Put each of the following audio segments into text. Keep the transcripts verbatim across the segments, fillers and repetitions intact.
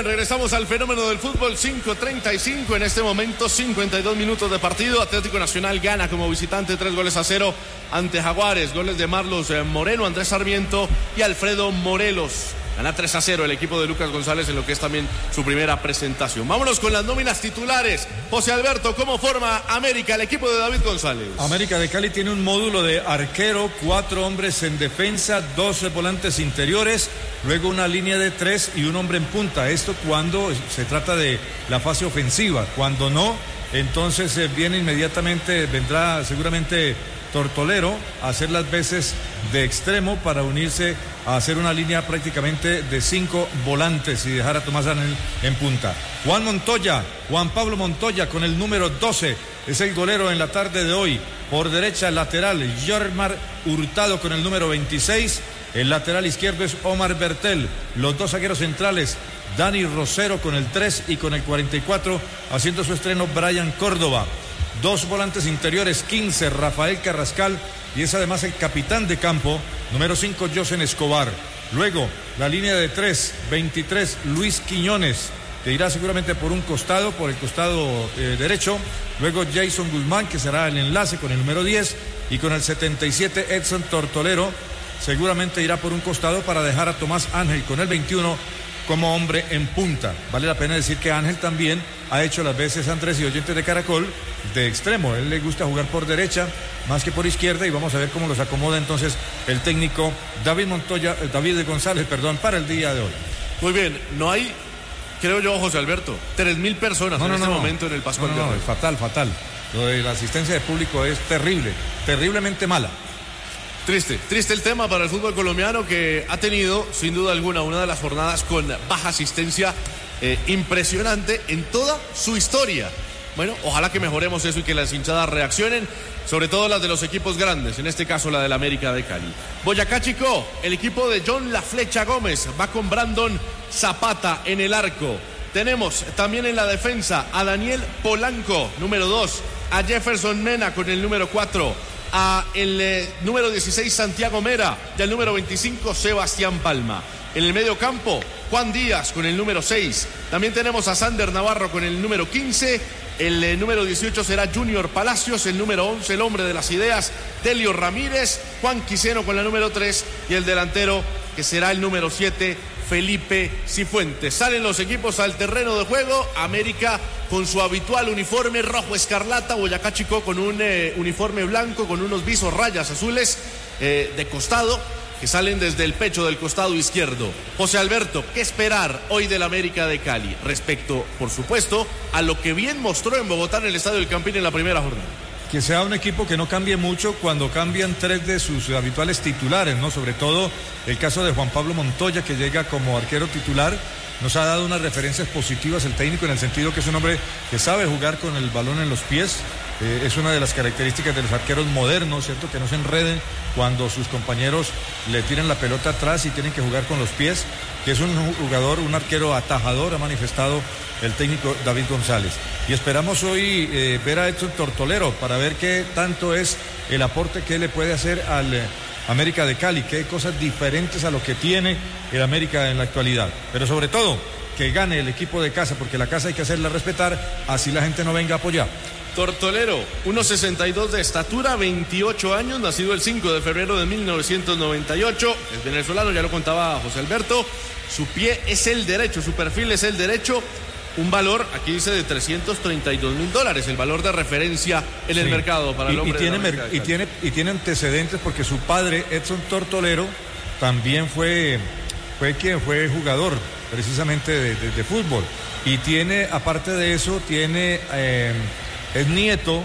regresamos al fenómeno del fútbol. Cinco treinta y cinco en este momento, cincuenta y dos minutos de partido. Atlético Nacional gana como visitante tres goles a cero ante Jaguares. Goles de Marlos Moreno, Andrés Sarmiento y Alfredo Morelos. Gana tres a cero el equipo de Lucas González en lo que es también su primera presentación. Vámonos con las nóminas titulares. José Alberto, ¿cómo forma América, el equipo de David González? América de Cali tiene un módulo de arquero, cuatro hombres en defensa, dos volantes interiores, luego una línea de tres y un hombre en punta. Esto cuando se trata de la fase ofensiva. Cuando no, entonces eh, viene inmediatamente, vendrá seguramente Tortolero a hacer las veces de extremo para unirse a hacer una línea prácticamente de cinco volantes y dejar a Tomás Ángel en punta. Juan Montoya, Juan Pablo Montoya con el número doce, es el golero en la tarde de hoy. Por derecha, lateral, Yormar Hurtado con el número veintiséis. El lateral izquierdo es Omar Bertel. Los dos zagueros centrales, Dani Rosero con el tres y con el cuarenta y cuatro, haciendo su estreno Brian Córdoba. Dos volantes interiores, quince, Rafael Carrascal, y es además el capitán de campo, número cinco, Josen Escobar. Luego, la línea de tres, veintitrés, Luis Quiñones, que irá seguramente por un costado, por el costado eh, derecho. Luego Jason Guzmán, que será el enlace con el número diez, y con el setenta y siete, Edson Tortolero, seguramente irá por un costado para dejar a Tomás Ángel con el veintiuno como hombre en punta. Vale la pena decir que Ángel también ha hecho las veces, Andrés y oyentes de Caracol, de extremo. A él le gusta jugar por derecha más que por izquierda, y vamos a ver cómo los acomoda entonces el técnico David Montoya, David González, perdón, para el día de hoy. Muy bien, no hay, creo yo, José Alberto, tres mil personas no, en no, este no, momento en el Pascual no, no, Guerrero. Es fatal, fatal. Lo de la asistencia de público es terrible, terriblemente mala. Triste, triste el tema para el fútbol colombiano, que ha tenido, sin duda alguna, una de las jornadas con baja asistencia eh, impresionante en toda su historia. Bueno, ojalá que mejoremos eso y que las hinchadas reaccionen, sobre todo las de los equipos grandes, en este caso la del América de Cali. Boyacá Chico, el equipo de John La Flecha Gómez va con Brandon Zapata en el arco. Tenemos también en la defensa a Daniel Polanco, número dos, a Jefferson Mena con el número cuatro, a el eh, número dieciséis Santiago Mera y al número veinticinco Sebastián Palma. En el medio campo, Juan Díaz con el número seis. También tenemos a Sander Navarro con el número quince. El eh, número dieciocho será Junior Palacios. El número once, el hombre de las ideas, Delio Ramírez. Juan Quiseno con la número tres. Y el delantero, que será el número siete, Felipe Cifuentes. Salen los equipos al terreno de juego. América con su habitual uniforme rojo escarlata. Boyacá Chico con un eh, uniforme blanco con unos visos rayas azules eh, de costado, que salen desde el pecho del costado izquierdo. José Alberto, ¿qué esperar hoy del América de Cali? Respecto, por supuesto, a lo que bien mostró en Bogotá en el Estadio del Campín en la primera jornada. Que sea un equipo que no cambie mucho cuando cambian tres de sus habituales titulares, ¿no? Sobre todo el caso de Juan Pablo Montoya, que llega como arquero titular. Nos ha dado unas referencias positivas el técnico, en el sentido que es un hombre que sabe jugar con el balón en los pies. Eh, es una de las características de los arqueros modernos, ¿cierto? Que no se enreden cuando sus compañeros le tiran la pelota atrás y tienen que jugar con los pies. Que es un jugador, un arquero atajador, ha manifestado el técnico David González. Y esperamos hoy eh, ver a Edson Tortolero para ver qué tanto es el aporte que le puede hacer al eh, América de Cali, qué cosas diferentes a lo que tiene el América en la actualidad. Pero sobre todo, que gane el equipo de casa, porque la casa hay que hacerla respetar, así la gente no venga a apoyar. Tortolero, uno sesenta y dos de estatura, veintiocho años, nacido el cinco de febrero de mil novecientos noventa y ocho, es venezolano, ya lo contaba José Alberto. Su pie es el derecho, su perfil es el derecho. Un valor, aquí dice, de trescientos treinta y dos mil dólares, el valor de referencia en sí. el mercado para el y, hombre y tiene, de la y tiene y tiene antecedentes, porque su padre, Edson Tortolero, también fue, fue quien fue jugador precisamente de, de, de fútbol. Y tiene, aparte de eso, tiene eh, es nieto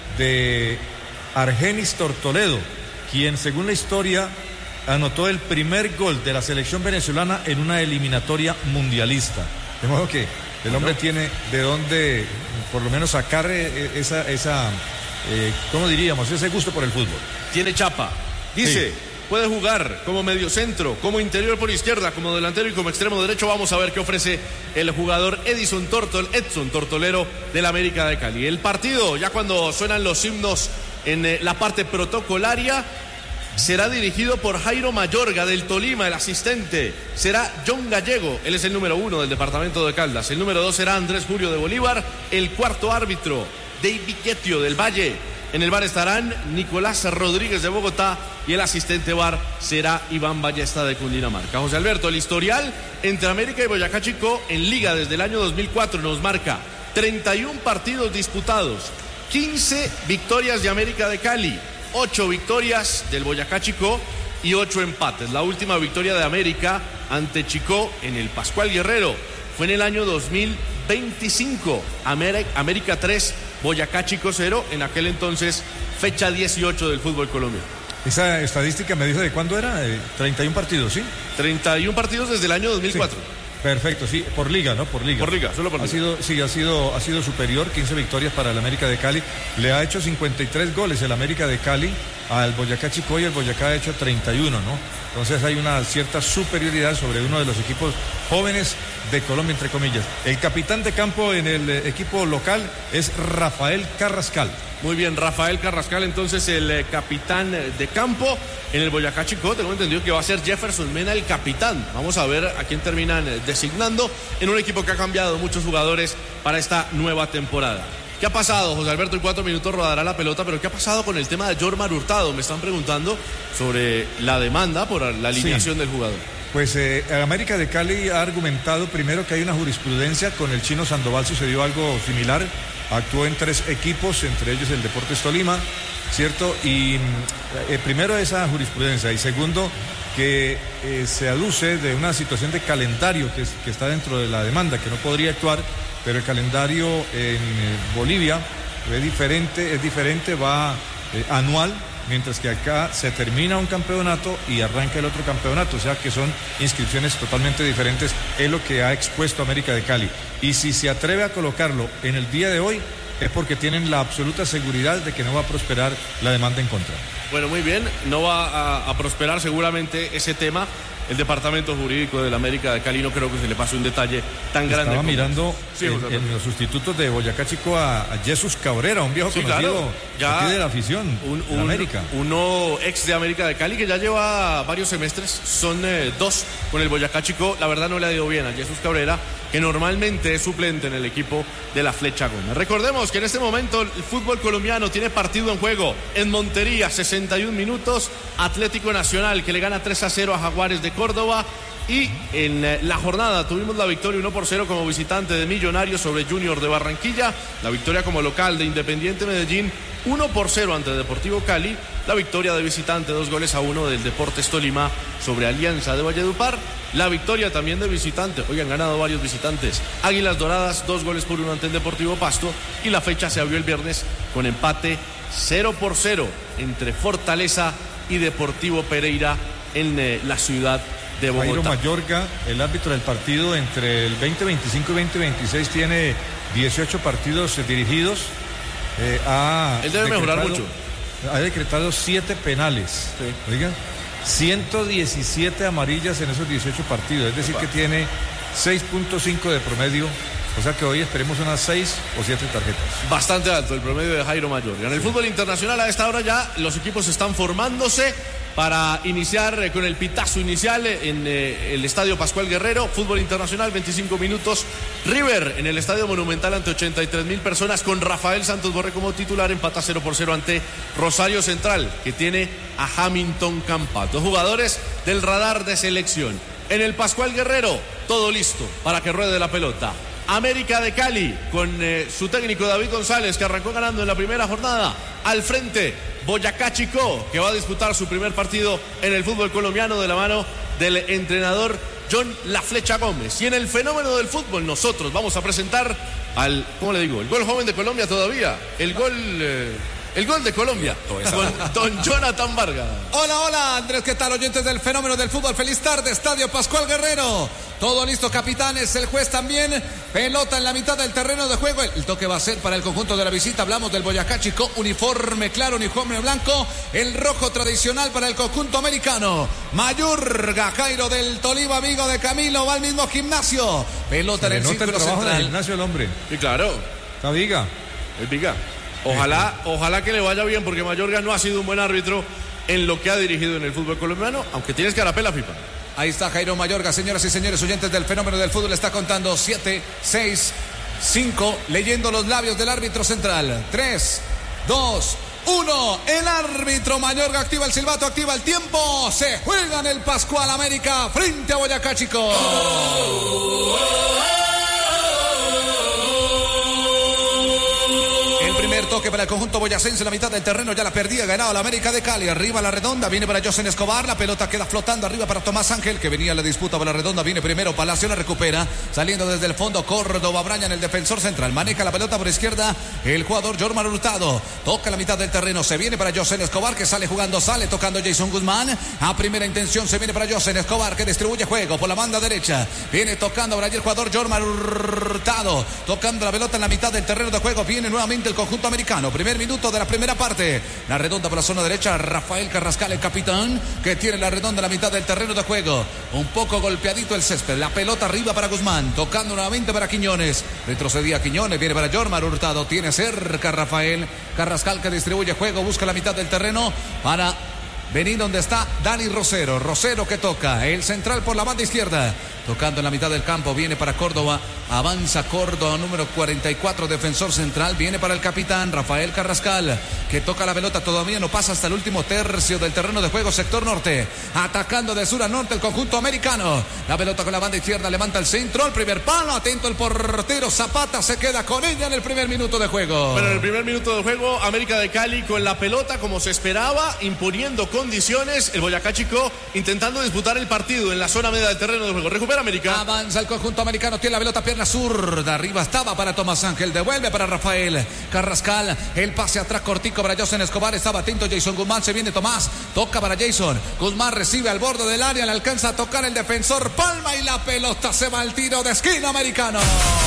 de Argenis Tortoledo, quien, según la historia, anotó el primer gol de la selección venezolana en una eliminatoria mundialista. De modo que el hombre no. tiene de dónde, por lo menos, sacar esa, esa eh, ¿cómo diríamos? Ese gusto por el fútbol. Tiene chapa. Dice, sí. puede jugar como mediocentro, como interior por izquierda, como delantero y como extremo derecho. Vamos a ver qué ofrece el jugador Edison Tortol, Edson Tortolero del América de Cali. El partido, ya cuando suenan los himnos en eh, la parte protocolaria, será dirigido por Jairo Mayorga del Tolima, el asistente será John Gallego, él es el número uno del departamento de Caldas, el número dos será Andrés Julio de Bolívar, el cuarto árbitro David Quetio del Valle, en el bar estarán Nicolás Rodríguez de Bogotá y el asistente bar será Iván Ballesta de Cundinamarca. José Alberto, el historial entre América y Boyacá Chicó en liga desde el año dos mil cuatro nos marca treinta y un partidos disputados, quince victorias de América de Cali, ocho victorias del Boyacá Chicó y ocho empates. La última victoria de América ante Chicó en el Pascual Guerrero fue en el año dos mil veinticinco. América tres, Boyacá Chicó cero, en aquel entonces fecha dieciocho del fútbol colombiano. Esa estadística me dijo de cuándo era, eh, treinta y un partidos, ¿sí? treinta y un partidos desde el año dos mil cuatro. Sí. Perfecto, sí, por liga, ¿no? Por liga. Por liga, solo por liga. Ha sido, sí, ha sido, ha sido superior, quince victorias para el América de Cali. Le ha hecho cincuenta y tres goles el América de Cali al Boyacá Chicó y el Boyacá ha hecho treinta y uno, ¿no? Entonces hay una cierta superioridad sobre uno de los equipos jóvenes de Colombia, entre comillas. El capitán de campo en el eh, equipo local es Rafael Carrascal. Muy bien, Rafael Carrascal, entonces el eh, capitán de campo en el Boyacá Chicó. Tengo entendido que va a ser Jefferson Mena el capitán. Vamos a ver a quién terminan eh, designando en un equipo que ha cambiado muchos jugadores para esta nueva temporada. ¿Qué ha pasado, José Alberto? En cuatro minutos rodará la pelota, pero ¿qué ha pasado con el tema de Jormar Hurtado? Me están preguntando sobre la demanda por la alineación sí. del jugador. Pues eh, América de Cali ha argumentado primero que hay una jurisprudencia, con el Chino Sandoval sucedió algo similar, actuó en tres equipos, entre ellos el Deportes Tolima, ¿cierto? Y eh, primero esa jurisprudencia y segundo que eh, se aduce de una situación de calendario que, es, que está dentro de la demanda, que no podría actuar, pero el calendario en eh, Bolivia es diferente, es diferente, va eh, anual, mientras que acá se termina un campeonato y arranca el otro campeonato, o sea que son inscripciones totalmente diferentes, es lo que ha expuesto América de Cali. Y si se atreve a colocarlo en el día de hoy, es porque tienen la absoluta seguridad de que no va a prosperar la demanda en contra. Bueno, muy bien, no va a, a prosperar seguramente ese tema. El departamento jurídico del América de Cali no creo que se le pase un detalle tan grande. Estaba como mirando sí, en, en los sustitutos de Boyacá Chico a, a Jesús Cabrera, un viejo sí, conocido claro. ya aquí de la afición un, de un, América. Uno ex de América de Cali que ya lleva varios semestres, son eh, dos con el Boyacá Chico. La verdad no le ha ido bien a Jesús Cabrera, que normalmente es suplente en el equipo de la Flecha Gómez. Recordemos que en este momento el fútbol colombiano tiene partido en juego en Montería, sesenta y un minutos, Atlético Nacional que le gana tres a cero a Jaguares de Córdoba. Y en la jornada tuvimos la victoria uno por cero como visitante de Millonarios sobre Junior de Barranquilla, la victoria como local de Independiente Medellín uno por cero ante Deportivo Cali, la victoria de visitante dos goles a uno del Deportes Tolima sobre Alianza de Valledupar, la victoria también de visitante, hoy han ganado varios visitantes, Águilas Doradas dos goles por uno ante el Deportivo Pasto, y la fecha se abrió el viernes con empate cero por cero entre Fortaleza y Deportivo Pereira en eh, la ciudad de Bogotá. Jairo Mayorga, el árbitro del partido, entre el veinte veinticinco y veinte veintiséis tiene dieciocho partidos eh, dirigidos. Eh, ha Él debe mejorar mucho. Ha decretado siete penales. Sí. Oigan, ciento diecisiete amarillas en esos dieciocho partidos. Es decir, Opa. que tiene seis punto cinco de promedio. O sea que hoy esperemos unas seis o siete tarjetas. Bastante alto el promedio de Jairo Mayorga. En el fútbol internacional a esta hora ya los equipos están formándose para iniciar con el pitazo inicial en eh, el Estadio Pascual Guerrero. Fútbol internacional, veinticinco minutos. River en el Estadio Monumental ante ochenta y tres mil personas con Rafael Santos Borré como titular. Empata cero por cero ante Rosario Central, que tiene a Hamilton Campa. Dos jugadores del radar de selección. En el Pascual Guerrero, todo listo para que ruede la pelota. América de Cali con eh, su técnico David González, que arrancó ganando en la primera jornada. Al frente, Boyacá Chicó, que va a disputar su primer partido en el fútbol colombiano de la mano del entrenador John La Flecha Gómez. Y en el fenómeno del fútbol nosotros vamos a presentar al, ¿cómo le digo? El gol joven de Colombia todavía, el gol... Eh, El gol de Colombia con don Jonathan Vargas. Hola, hola, Andrés, ¿qué tal, oyentes del fenómeno del fútbol? Feliz tarde, Estadio Pascual Guerrero. Todo listo, capitanes, el juez también. Pelota en la mitad del terreno de juego. El toque va a ser para el conjunto de la visita. Hablamos del Boyacá Chicó, uniforme claro, uniforme blanco. El rojo tradicional para el conjunto americano. Mayorga, Jairo del Tolima, amigo de Camilo, va al mismo gimnasio. Pelota Se en el círculo el trabajo central. del gimnasio el hombre. Sí, claro. Está viga. Es viga. Ojalá, ojalá que le vaya bien, porque Mayorga no ha sido un buen árbitro en lo que ha dirigido en el fútbol colombiano, aunque tiene escarapela FIFA. Ahí está Jairo Mayorga, señoras y señores oyentes del fenómeno del fútbol, está contando siete, seis, cinco, leyendo los labios del árbitro central. tres, dos, uno. El árbitro Mayorga activa el silbato, activa el tiempo. Se juega en el Pascual América frente a Boyacá Chico. Oh, oh, oh. Toque para el conjunto boyacense en la mitad del terreno, ya la perdía, ganado la América de Cali, arriba la redonda, viene para José Escobar, la pelota queda flotando arriba para Tomás Ángel, que venía a la disputa para la redonda, viene primero Palacio, la recupera, saliendo desde el fondo Córdoba Braña en el defensor central, maneja la pelota por izquierda, el jugador Jorman Hurtado, toca la mitad del terreno, se viene para José Escobar, que sale jugando, sale tocando Jason Guzmán, a primera intención se viene para José Escobar, que distribuye juego por la banda derecha, viene tocando para allí el jugador Jorman Hurtado, tocando la pelota en la mitad del terreno de juego, viene nuevamente el conjunto americano. Primer minuto de la primera parte. La redonda por la zona derecha. Rafael Carrascal, el capitán, que tiene la redonda en la mitad del terreno de juego. Un poco golpeadito el césped. La pelota arriba para Guzmán. Tocando nuevamente para Quiñones. Retrocedía Quiñones. Viene para Jorman Hurtado. Tiene cerca Rafael Carrascal, que distribuye juego. Busca la mitad del terreno para venir donde está Dani Rosero. Rosero que toca. El central por la banda izquierda. Tocando en la mitad del campo, viene para Córdoba, avanza Córdoba, número cuarenta y cuatro, defensor central, viene para el capitán Rafael Carrascal, que toca la pelota, todavía no pasa hasta el último tercio del terreno de juego, sector norte, atacando de sur a norte el conjunto americano, la pelota con la banda izquierda, levanta el centro, el primer palo, atento el portero Zapata, se queda con ella en el primer minuto de juego. Bueno, en el primer minuto de juego, América de Cali con la pelota como se esperaba, imponiendo condiciones, el Boyacá Chico intentando disputar el partido en la zona media del terreno de juego, recupera América. Avanza el conjunto americano, tiene la pelota, pierna zurda, arriba estaba para Tomás Ángel, devuelve para Rafael Carrascal, el pase atrás cortico para Jason Escobar, estaba atento Jason Guzmán, se viene Tomás, toca para Jason, Guzmán recibe al borde del área, le alcanza a tocar el defensor Palma y la pelota se va al tiro de esquina americano.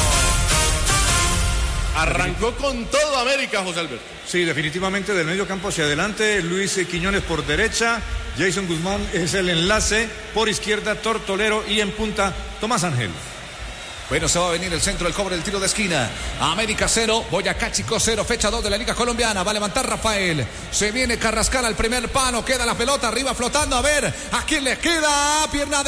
Arrancó con todo América, José Alberto. Sí, definitivamente del medio campo hacia adelante, Luis Quiñones por derecha, Jason Guzmán es el enlace, por izquierda Tortolero y en punta Tomás Ángel. Bueno, se va a venir el centro, el cobre del tiro de esquina. América cero, Boyacá Chico cero, fecha dos de la Liga Colombiana. Va a levantar Rafael. Se viene Carrascal al primer palo. Queda la pelota arriba flotando. A ver, ¿a quién le queda? Pierna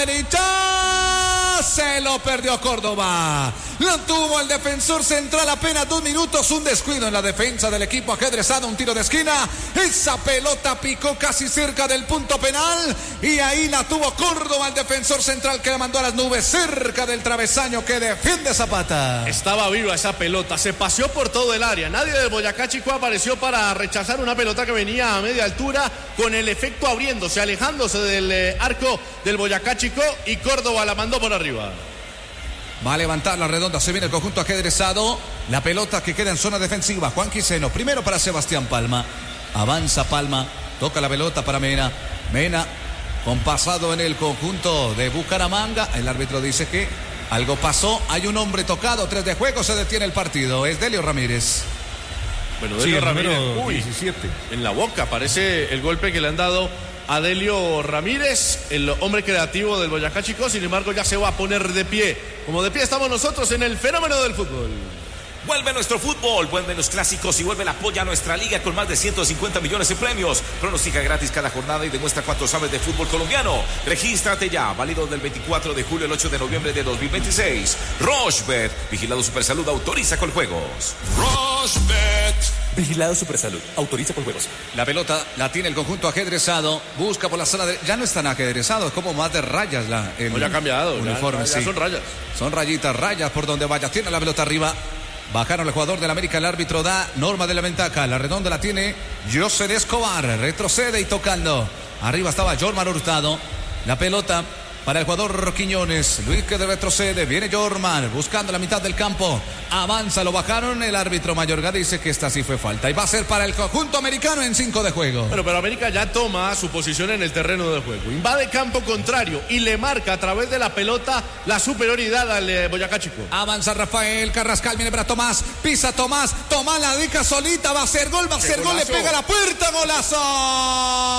derecha. Se lo perdió Córdoba. Lo tuvo el defensor central apenas dos minutos. Un descuido en la defensa del equipo ajedrezado. Un tiro de esquina. Esa pelota picó casi cerca del punto penal. Y ahí la tuvo Córdoba, el defensor central, que la mandó a las nubes cerca del travesaño que defiende Zapata. Estaba viva esa pelota, se paseó por todo el área. Nadie del Boyacá Chico apareció para rechazar una pelota que venía a media altura, con el efecto abriéndose, alejándose del eh, arco del Boyacá Chico, y Córdoba la mandó por arriba. Va a levantar la redonda, se viene el conjunto ajedrezado. La pelota que queda en zona defensiva. Juan Quiseno, primero para Sebastián Palma. Avanza Palma, toca la pelota para Mena. Mena, con pasado en el conjunto de Bucaramanga. El árbitro dice que algo pasó, hay un hombre tocado, tres de juego, se detiene el partido. Es Delio Ramírez. Bueno, Delio sí, Ramírez, uy, diecisiete. En la boca parece el golpe que le han dado a Delio Ramírez, el hombre creativo del Boyacá Chico. Sin embargo, ya se va a poner de pie. Como de pie estamos nosotros en el fenómeno del fútbol. Vuelve nuestro fútbol, vuelven los clásicos y vuelve el apoyo a nuestra liga con más de ciento cincuenta millones en premios. Pronostica gratis cada jornada y demuestra cuánto sabes de fútbol colombiano. Regístrate ya, válido del veinticuatro de julio al ocho de noviembre de dos mil veintiséis. Rochebet, vigilado Supersalud, autoriza con juegos. Rochebet, vigilado Supersalud, autoriza con juegos. La pelota la tiene el conjunto ajedrezado, busca por la zona de... Ya no están ajedrezados, es como más de rayas la, el no, ya ha cambiado, uniforme. Ya, ya sí. son rayas. Son rayitas, rayas por donde vaya. Tiene la pelota arriba. Bajaron el jugador del América, el árbitro da norma de la ventaja. La redonda la tiene José Escobar, retrocede y tocando. Arriba estaba Jorman Hurtado. La pelota para el jugador Quiñones. Luis que retrocede, viene Jorman buscando la mitad del campo. Avanza, lo bajaron. El árbitro Mayorga dice que esta sí fue falta. Y va a ser para el conjunto americano en cinco de juego. Bueno, pero América ya toma su posición en el terreno de juego. Invade campo contrario y le marca a través de la pelota la superioridad al eh, Boyacá Chico. Avanza Rafael Carrascal, viene para Tomás. Pisa Tomás. Tomás la deja solita. Va a ser gol, va a ser gol. Le pega a la puerta. Golazo.